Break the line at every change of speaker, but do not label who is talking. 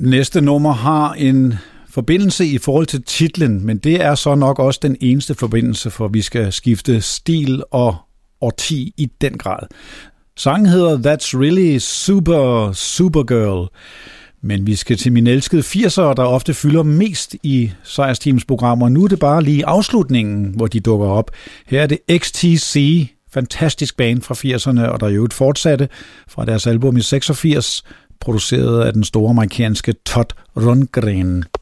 Næste nummer har en forbindelse i forhold til titlen, men det er så nok også den eneste forbindelse, for vi skal skifte stil og årti i den grad. Sangen hedder That's Really Super Supergirl, men vi skal til mine elskede 80'ere, der ofte fylder mest i Sejrsteams programmer. Nu er det bare lige afslutningen, hvor de dukker op. Her er det XTC, fantastisk band fra 80'erne, og der er jo et fortsatte fra deres album i 86, produceret af den store amerikanske Todd Rundgren.